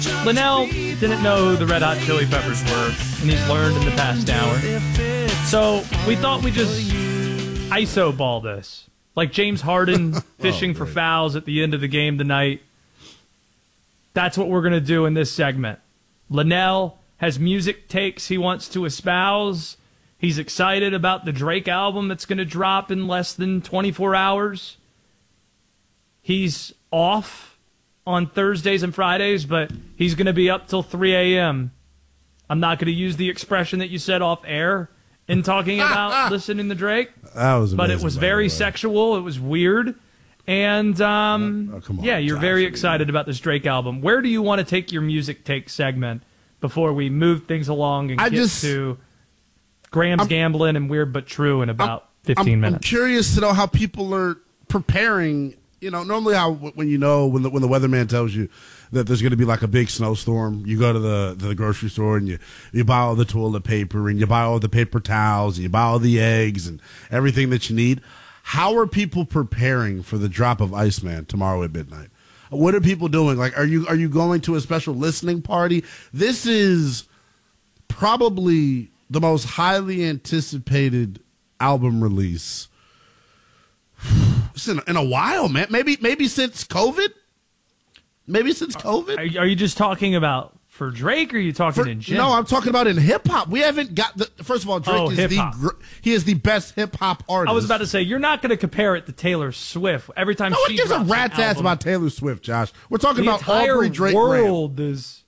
Linnell didn't know who the Red Hot Chili Peppers were, and he's learned in the past hour. So we thought we'd just ISO ball this. Like James Harden fishing for fouls at the end of the game tonight. That's what we're going to do in this segment. Linnell has music takes he wants to espouse. He's excited about the Drake album that's going to drop in less than 24 hours. He's off on Thursdays and Fridays, but he's going to be up till 3 a.m. I'm not going to use the expression that you said off air in talking about listening to Drake. That was amazing, but it was very sexual. It was weird. And, you're very excited about this Drake album. Where do you want to take your music take segment before we move things along and get to Graham's Gambling and Weird But True in about 15 minutes? I'm curious to know how people are preparing. You know, normally when the weatherman tells you that there's going to be like a big snowstorm, you go to the grocery store and you buy all the toilet paper and you buy all the paper towels and you buy all the eggs and everything that you need. How are people preparing for the drop of Iceman tomorrow at midnight? What are people doing? Like, are you going to a special listening party? This is probably the most highly anticipated album release in a while, man. Maybe since COVID. Maybe since COVID. Are you just talking about for Drake, or are you talking in general? No, I'm talking about in hip hop. We haven't got first of all, Drake is the best hip hop artist. I was about to say, you're not going to compare it to Taylor Swift every time she gives drops a rat's an ass album. about Taylor Swift, Josh. We're talking about entire Aubrey Drake world Graham. is.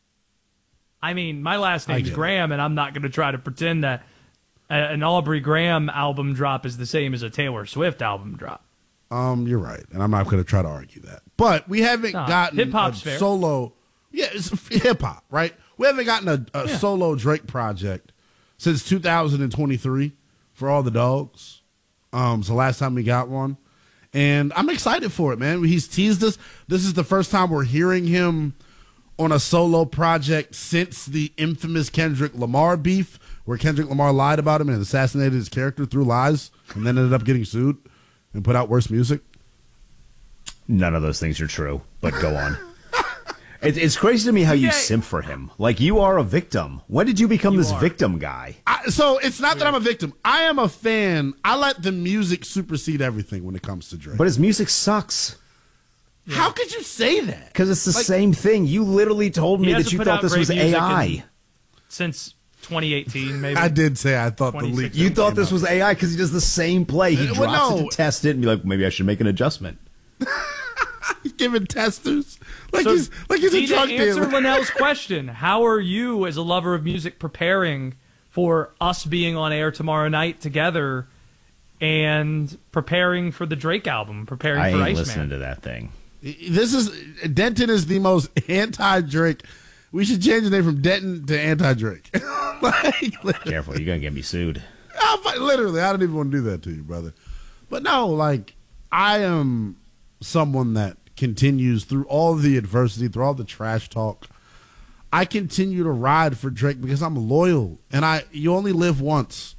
I mean, my last name's Graham, and I'm not going to try to pretend that an Aubrey Graham album drop is the same as a Taylor Swift album drop. You're right, and I'm not going to try to argue that. But we haven't gotten hip-hop's a fair. solo. Yeah, it's hip-hop, right? We haven't gotten a solo Drake project since 2023 for All the Dogs. It's the last time we got one. And I'm excited for it, man. He's teased us. This is the first time we're hearing him on a solo project since the infamous Kendrick Lamar beef, where Kendrick Lamar lied about him and assassinated his character through lies and then ended up getting sued and put out worse music. None of those things are true, but go on. It's crazy to me how you simp for him. Like, you are a victim. When did you become this victim guy? So it's not that I'm a victim. I am a fan. I let the music supersede everything when it comes to Drake. But his music sucks. Yeah. How could you say that? Because it's the same thing. You literally told me that you thought this was AI. Since 2018, maybe. I did say I thought the leak. You thought this was AI because he does the same play. He drops it to test it and be like, maybe I should make an adjustment. He's giving testers he's a drug dealer. To answer Linnell's question, how are you, as a lover of music, preparing for us being on air tomorrow night together and preparing for the Drake album, preparing for Iceman? I ain't listening to that thing. Denton is the most anti-Drake. We should change the name from Denton to anti-Drake. Careful, you're going to get me sued. Literally, I don't even want to do that to you, brother. But no, I am someone that continues through all the adversity, through all the trash talk. I continue to ride for Drake because I'm loyal, and you only live once.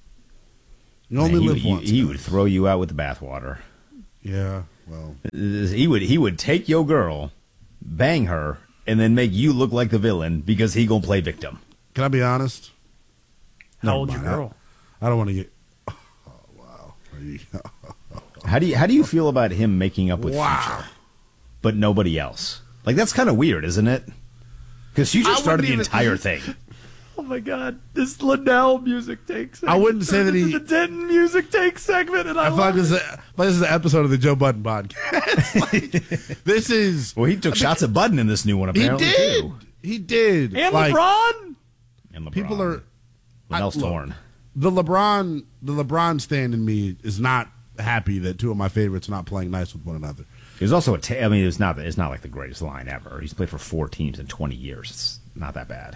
You only live once. He would throw you out with the bathwater. Yeah, well, he would take your girl, bang her, and then make you look like the villain because he gonna play victim. Can I be honest? How old's your girl? I don't want to get. Oh wow! How do you feel about him making up with Future, but nobody else? Like, that's kind of weird, isn't it? Because Future started the entire thing. Oh my God! This Linnell music take segment. I wouldn't say that he the Denton music take segment, and I feel like this is an episode of the Joe Budden podcast. This is. Well, he took shots at Budden in this new one. Apparently, He did. And LeBron. And LeBron. People are. Linnell's torn. The LeBron stand in me is not happy that two of my favorites are not playing nice with one another. There's also it's not like the greatest line ever. He's played for 4 teams in 20 years. It's not that bad.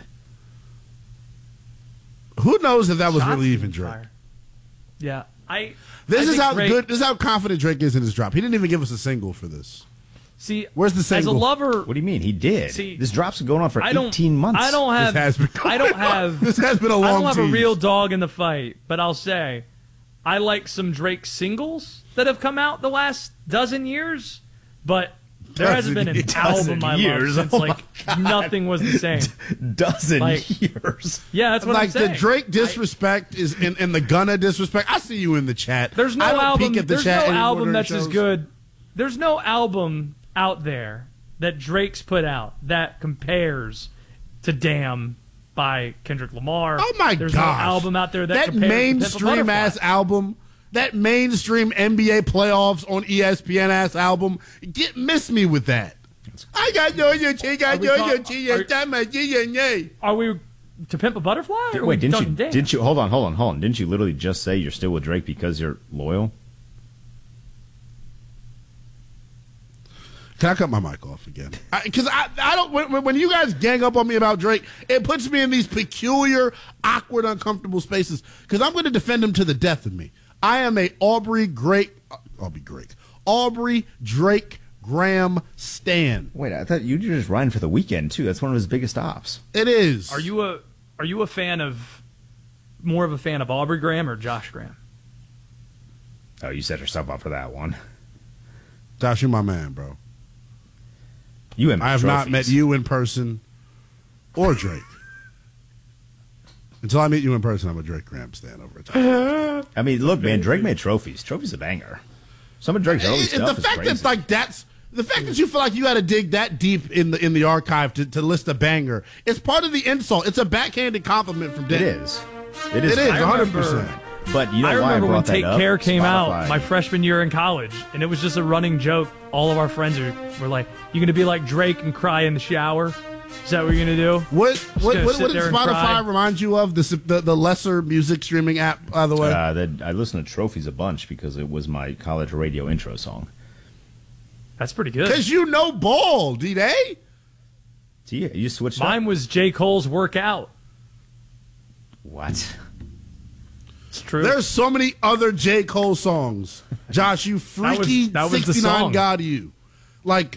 Who knows if that was really even Drake? Yeah, This is how confident Drake is in his drop. He didn't even give us a single for this. See, where's the single? As a lover, what do you mean? He did. See, this drop's been going on for 18 months. I don't have. This has been a long. I don't have a real dog in the fight, but I'll say, I like some Drake singles that have come out the last dozen years. But There hasn't been an album I love since nothing was the same. Dozen Like, years. Yeah, that's what I'm saying. The Drake disrespect is in the Gunna disrespect. I see you in the chat. There's no I don't album. peek at the There's chat no anymore album during that's shows. as good. There's no album out there that Drake's put out that compares to "Damn" by Kendrick Lamar. Oh my There's gosh! no album out there that compares to mainstream ass album, that mainstream NBA playoffs on ESPN ass album. Miss me with that. I got no Are we To Pimp a Butterfly? Or Wait, Damn? didn't you? Hold on. Didn't you literally just say you're still with Drake because you're loyal? Can I cut my mic off again? Because I don't. When you guys gang up on me about Drake, it puts me in these peculiar, awkward, uncomfortable spaces. Because I'm going to defend him to the death of me. I am a Aubrey Drake Graham stan. Wait, I thought you were just riding for the weekend too. That's one of his biggest stops. It is. Are you a fan of more of a fan of Aubrey Graham or Josh Graham? Oh, you set yourself up for that one. Josh, you're my man, bro. I have not met you in person or Drake. Until I meet you in person, I'm a Drake Graham stan over it. I mean, look, man, Drake made trophies. Trophy's a banger. Some of Drake's early stuff is crazy. The fact that you feel like you got to dig that deep in the archive to list a banger, it's part of the insult. It's a backhanded compliment from Dick. It is. It is 100%. But you know I why remember when that Take up? Care came Spotify. out my freshman year in college, and it was just a running joke. All of our friends were like, "You going to be like Drake and cry in the shower? Is that what you're going to do?" What did there and cry? Spotify remind you of? The lesser music streaming app, by the way? I listened to Trophies a bunch because it was my college radio intro song. That's pretty good. Because you know ball, D-Day. So yeah, you switched Mine up? was J. Cole's Workout. What? It's true. There's so many other J. Cole songs. Josh, you freaky that was the 69 song. God you. Like,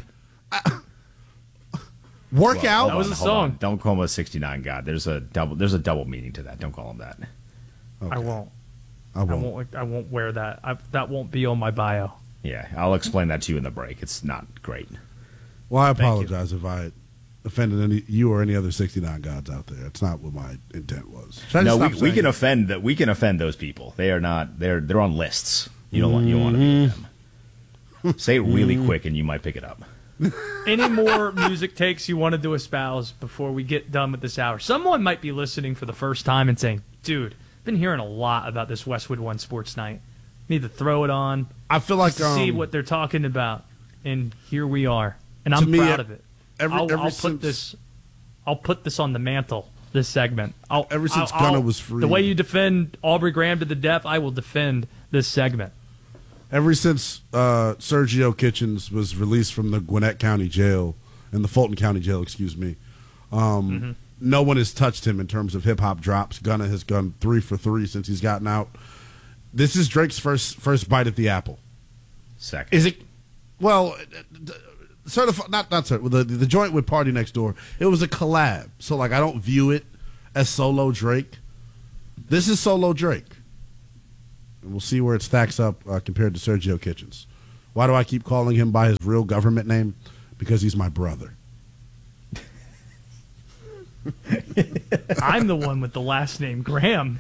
Workout. That was a Hold song. on. Don't call him a 69 God. There's a double meaning to that. Don't call him that. Okay. I won't. I won't. I won't wear that. That won't be on my bio. Yeah, I'll explain that to you in the break. It's not great. Well, I apologize if I offended you or any other 69 gods out there. It's not what my intent was. No, we can offend that. We can offend those people. They are not. They're on lists. You don't want to be with them. Say it really quick, and you might pick it up. Any more music takes you wanted to espouse before we get done with this hour? Someone might be listening for the first time and saying, "Dude, I've been hearing a lot about this Westwood One Sports Night. Need to throw it on. I feel like to see what they're talking about." And here we are, and I'm proud of it. I'll put this on the mantle. This segment. Ever since Gunna was free, the way you defend Aubrey Graham to the death, I will defend this segment. Ever since Sergio Kitchens was released from the Gwinnett County Jail and the Fulton County Jail, no one has touched him in terms of hip hop drops. Gunna has gone 3 for 3 since he's gotten out. This is Drake's first bite at the apple. Second. Is it? Well, certified, not certified. The joint with Party Next Door. It was a collab, so like I don't view it as solo Drake. This is solo Drake. And we'll see where it stacks up compared to Sergio Kitchens. Why do I keep calling him by his real government name? Because he's my brother. I'm the one with the last name Graham.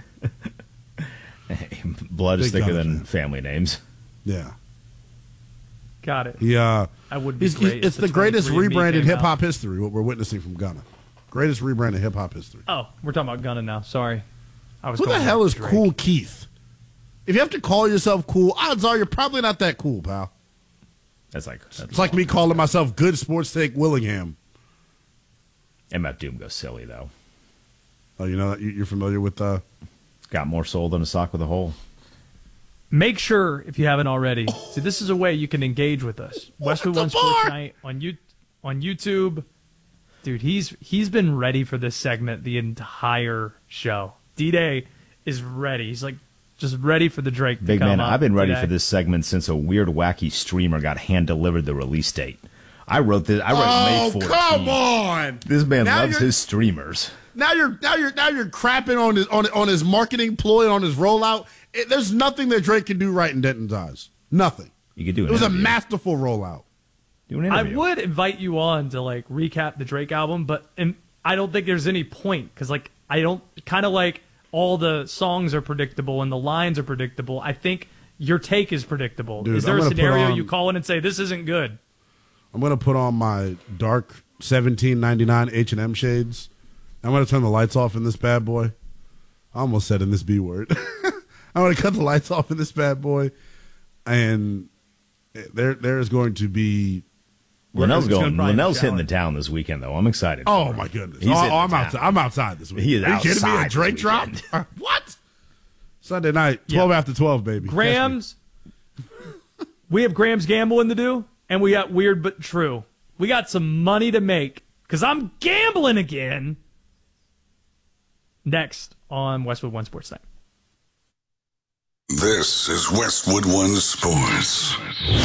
Blood is Big thicker Gunna than fan. family names. Yeah. Got it. I would be great. It's the greatest rebrand in hip hop history. What we're witnessing from Gunna, greatest rebrand in hip hop history. Oh, we're talking about Gunna now. Sorry, Who the hell is Drake. Cool Keith? If you have to call yourself cool, odds are you're probably not that cool, pal. It's like me calling myself Good Sports Take Willingham. MF Doom goes silly though. Oh, you know that you're familiar with Got more soul than a sock with a hole. Make sure, if you haven't already, see, this is a way you can engage with us. Westwood One Sports Night on YouTube. Dude, he's been ready for this segment the entire show. D-Day is ready. He's like just ready for the Drake to Big come man, up I've been ready today. for this segment since a weird, wacky streamer got hand-delivered the release date. I wrote this. I wrote May 14th. Come on! This man Now loves you're- his streamers. Now you're crapping on his marketing ploy, on his rollout. There's nothing that Drake can do right in Denton's eyes. Nothing. You could do It was a interview. masterful rollout. Do an I interview. would invite you on to like recap the Drake album, but I don't think there's any point because like I don't kind of like all the songs are predictable and the lines are predictable. I think your take is predictable. Dude, is there I'm a gonna put scenario on- you call in and say this isn't good? I'm gonna put on my dark $17.99 H&M shades. I'm gonna turn the lights off in this bad boy. I almost said in this B word. I'm gonna cut the lights off in this bad boy, and there is going to be. Linnell's gonna going. probably Linnell's hitting shower. the town this weekend, though. I'm excited. Oh for him. my goodness! He's hitting I'm the outside. town. I'm outside this week. He is Are you kidding me? A outside Drake this drop? weekend. What? Sunday night, 12 after 12, baby. Grams. We have Graham's gambling to do, and we got Weird But True. We got some money to make because I'm gambling again. Next on Westwood One Sports Night. This is Westwood One Sports.